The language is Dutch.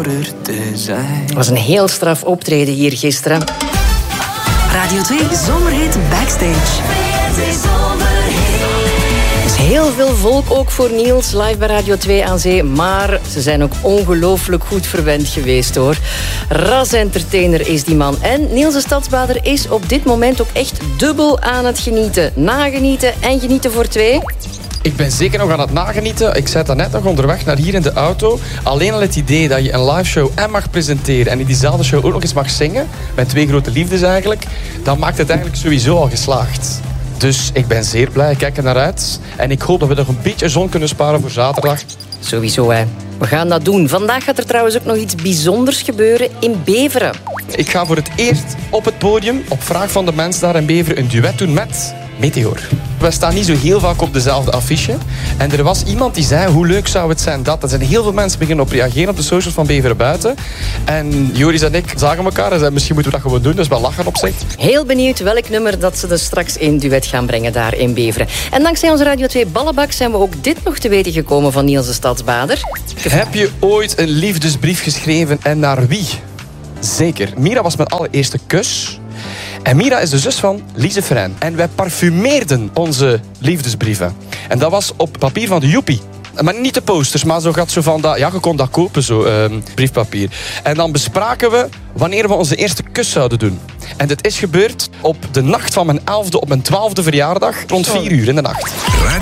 Het was een heel straf optreden hier gisteren. Radio 2 Zomerhit Backstage. Er is heel veel volk ook voor Niels, live bij Radio 2 aan zee. Maar ze zijn ook ongelooflijk goed verwend geweest, hoor. Ras-entertainer is die man. En Niels de Stadsbader is op dit moment ook echt dubbel aan het genieten. Nagenieten en genieten voor twee. Ik ben zeker nog aan het nagenieten. Ik zat net nog onderweg naar hier in de auto. Alleen al het idee dat je een live show en mag presenteren en in diezelfde show ook nog eens mag zingen, met twee grote liefdes eigenlijk, dan maakt het eigenlijk sowieso al geslaagd. Dus ik ben zeer blij, ik kijk er naar uit. En ik hoop dat we nog een beetje zon kunnen sparen voor zaterdag. Sowieso, hè. We gaan dat doen. Vandaag gaat er trouwens ook nog iets bijzonders gebeuren in Beveren. Ik ga voor het eerst op het podium, op vraag van de mensen daar in Beveren, een duet doen met Meteor. We staan niet zo heel vaak op dezelfde affiche. En er was iemand die zei, hoe leuk zou het zijn dat... Er zijn heel veel mensen beginnen op reageren op de socials van Beveren Buiten. En Joris en ik zagen elkaar en zeiden, misschien moeten we dat gewoon doen. Dus wel lachen op zich. Heel benieuwd welk nummer dat ze dus straks in duet gaan brengen daar in Beveren. En dankzij onze Radio 2 Ballenbak zijn we ook dit nog te weten gekomen van Niels de Stadsbader. Heb je ooit een liefdesbrief geschreven en naar wie? Zeker. Mira was mijn allereerste kus. En Mira is de zus van Lise Ferijn. En wij parfumeerden onze liefdesbrieven. En dat was op papier van de Joepie. Maar niet de posters, maar zo gaat zo van dat... Ja, je kon dat kopen, zo, briefpapier. En dan bespraken we wanneer we onze eerste kus zouden doen. En dit is gebeurd op de nacht van mijn 11e op mijn 12e verjaardag, rond 4 uur in de nacht.